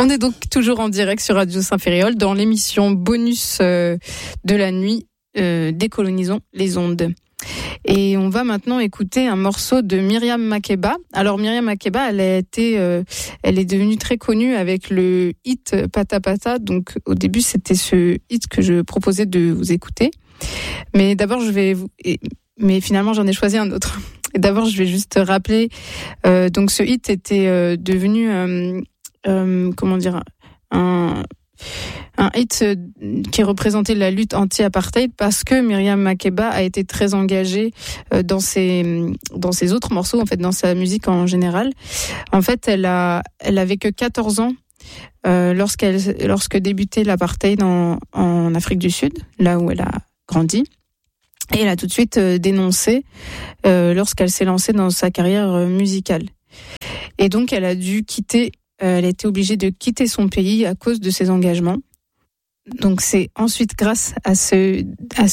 On est donc toujours en direct sur Radio Saint-Ferréol dans l'émission bonus de la nuit, Décolonisons les ondes. Et on va maintenant écouter un morceau de Myriam Makeba. Alors Myriam Makeba, elle est devenue très connue avec le hit Pata Pata. Donc au début, c'était ce hit que je proposais de vous écouter. Mais d'abord, mais finalement, j'en ai choisi un autre. Et d'abord, je vais juste rappeler. Donc ce hit était devenu, un hit qui représentait la lutte anti-apartheid parce que Myriam Makeba a été très engagée dans ses autres morceaux, en fait, dans sa musique en général. En fait, elle avait que 14 ans lorsque débutait l'apartheid en Afrique du Sud, là où elle a grandi. Et elle a tout de suite dénoncé lorsqu'elle s'est lancée dans sa carrière musicale. Et donc, elle a été obligée de quitter son pays à cause de ses engagements. Donc c'est ensuite grâce à son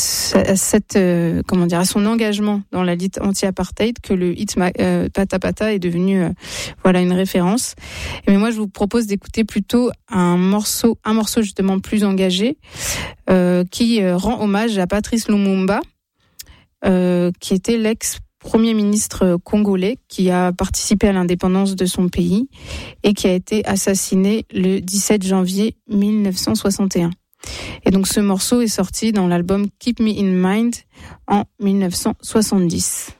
engagement dans la lutte anti-apartheid que le hit Pata Pata est devenu une référence. Mais moi je vous propose d'écouter plutôt un morceau justement plus engagé qui rend hommage à Patrice Lumumba, qui était l'ex-premier ministre congolais qui a participé à l'indépendance de son pays et qui a été assassiné le 17 janvier 1961. Et donc ce morceau est sorti dans l'album Keep Me in Mind en 1970.